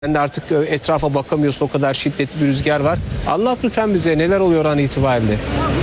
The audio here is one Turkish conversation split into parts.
Sen de artık etrafa bakamıyorsun, o kadar şiddetli bir rüzgar var. Anlat lütfen bize neler oluyor an itibariyle.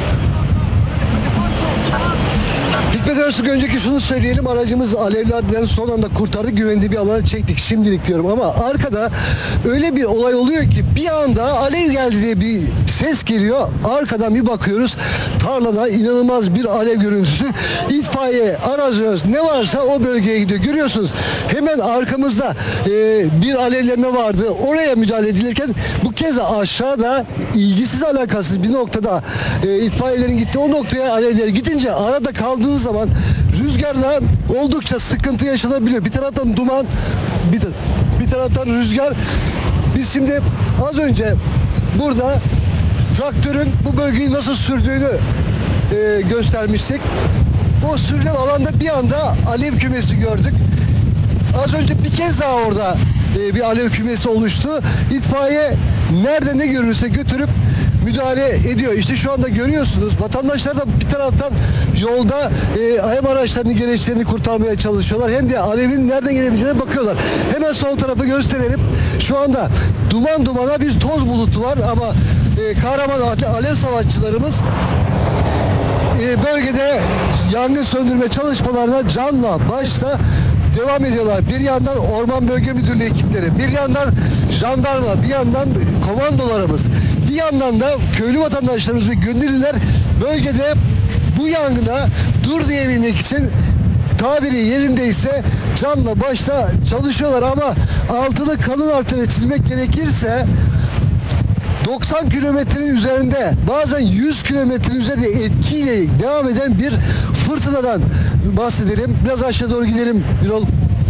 Hikmet Öztürk, önceki şunu söyleyelim, aracımız alevlerden son anda kurtardık, güvenli bir alana çektik şimdilik diyorum, ama arkada öyle bir olay oluyor ki bir anda alev geldi diye bir ses geliyor, arkadan bir bakıyoruz tarlada inanılmaz bir alev görüntüsü. İtfaiye, arazöz ne varsa o bölgeye gidiyor, görüyorsunuz hemen arkamızda bir alevlenme vardı, oraya müdahale edilirken bu kez aşağıda ilgisiz alakasız bir noktada itfaiyelerin gittiği o noktaya alevler gidince arada kaldığınız zaman rüzgarla oldukça sıkıntı yaşanabiliyor. Bir taraftan duman, bir taraftan rüzgar. Biz şimdi az önce burada traktörün bu bölgeyi nasıl sürdüğünü göstermiştik. O sürülen alanda bir anda alev kümesi gördük. Az önce bir kez daha orada bir alev kümesi oluştu. İtfaiye nerede ne görürse götürüp müdahale ediyor. İşte şu anda görüyorsunuz vatandaşlar da bir taraftan yolda hem araçlarını, gereçlerini kurtarmaya çalışıyorlar, hem de alevin nereden gelebileceğine bakıyorlar. Hemen sol tarafı gösterelim. Şu anda duman dumana bir toz bulutu var, ama kahraman alev savaşçılarımız bölgede yangın söndürme çalışmalarına canla başla devam ediyorlar. Bir yandan Orman Bölge Müdürlüğü ekipleri, bir yandan jandarma, bir yandan komandolarımız, bir yandan da köylü vatandaşlarımız ve gönüllüler bölgede bu yangına dur diyebilmek için, tabiri yerindeyse, canla başla çalışıyorlar. Ama altını kalın harflerle çizmek gerekirse 90 kilometrenin üzerinde, bazen 100 kilometrenin üzerinde etkiyle devam eden bir fırtınadan bahsedelim. Biraz aşağı doğru gidelim Birol.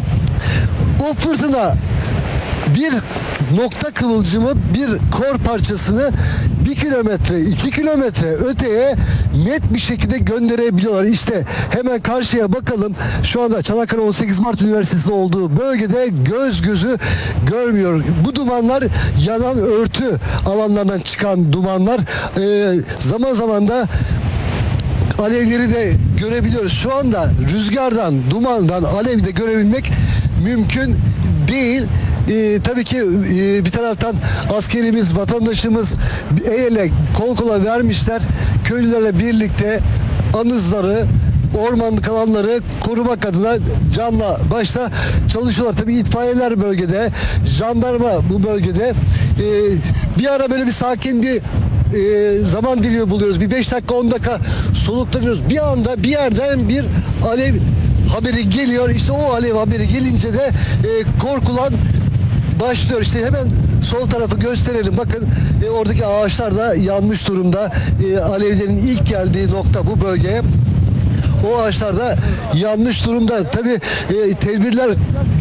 O fırtına bir nokta kıvılcımı, bir kor parçasını 1 kilometre, 2 kilometre öteye net bir şekilde gönderebiliyorlar. İşte hemen karşıya bakalım. Şu anda Çanakkale 18 Mart Üniversitesi olduğu bölgede göz gözü görmüyor. Bu dumanlar yanan örtü alanlardan çıkan dumanlar. Zaman zaman da alevleri de görebiliyoruz. Şu anda rüzgardan, dumandan alevi de görebilmek mümkün değil. Tabii ki bir taraftan askerimiz, vatandaşımız el ele kol kola vermişler. Köylülerle birlikte anızları, ormanlık alanları korumak adına canla başla çalışıyorlar. Tabii itfaiyeler bölgede, jandarma bu bölgede. Bir ara böyle bir sakin bir zaman dilimi buluyoruz. Bir 5 dakika 10 dakika soluklanıyoruz. Bir anda bir yerden bir alev haberi geliyor. İşte o alev haberi gelince de korkulan başlıyor. İşte hemen sol tarafı gösterelim. Bakın oradaki ağaçlar da yanmış durumda. Alevlerin ilk geldiği nokta bu bölge. O ağaçlar da yanmış durumda. Tabii tedbirler,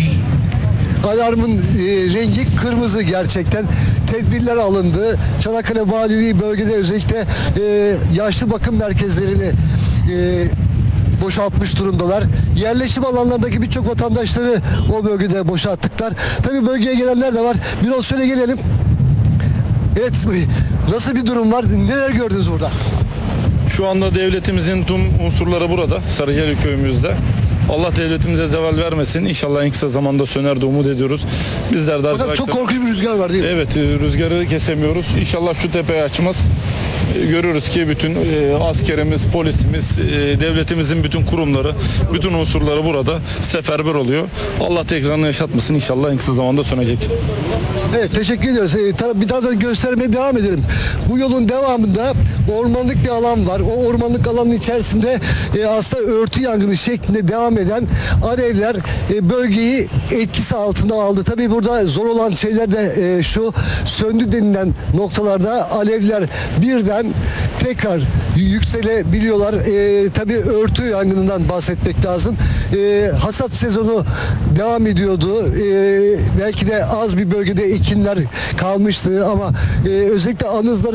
alarmın rengi kırmızı gerçekten. Tedbirler alındı. Çanakkale Valiliği bölgede özellikle yaşlı bakım merkezlerini boşaltmış durumdalar. Yerleşim alanlarındaki birçok vatandaşları o bölgede boşalttıklar. Tabii bölgeye gelenler de var. Biraz şöyle gelelim. Evet, nasıl bir durum var? Neler gördünüz burada? Şu anda devletimizin tüm unsurları burada, Sarıceli köyümüzde. Allah devletimize zeval vermesin. İnşallah en kısa zamanda söner de umut ediyoruz. Bizler de arkadaşlar... Çok korkunç bir rüzgar var değil mi? Evet, rüzgarı kesemiyoruz. İnşallah şu tepeyi açmaz. Görüyoruz ki bütün askerimiz, polisimiz, devletimizin bütün kurumları, bütün unsurları burada seferber oluyor. Allah tekrarını yaşatmasın. İnşallah en kısa zamanda sönecek. Evet, teşekkür ediyoruz. Bir taraftan göstermeye devam edelim. Bu yolun devamında ormanlık bir alan var. O ormanlık alanın içerisinde aslında örtü yangını şeklinde devam eden alevler bölgeyi etkisi altına aldı. Tabii burada zor olan şeyler de şu: söndü denilen noktalarda alevler birden tekrar yükselebiliyorlar. Tabii örtü yangınından bahsetmek lazım. Hasat sezonu devam ediyordu. Belki de az bir bölgede ekinler kalmıştı, ama özellikle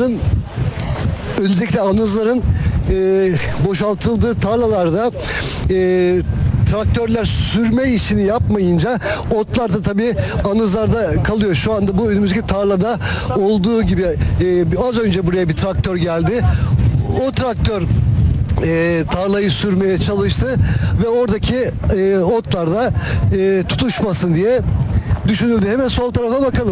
anızların boşaltıldığı tarlalarda traktörler sürme işini yapmayınca otlar da tabii anızlarda kalıyor. Şu anda bu önümüzdeki tarlada olduğu gibi az önce buraya bir traktör geldi. O traktör tarlayı sürmeye çalıştı ve oradaki otlarda tutuşmasın diye düşünüldü. Hemen sol tarafa bakalım.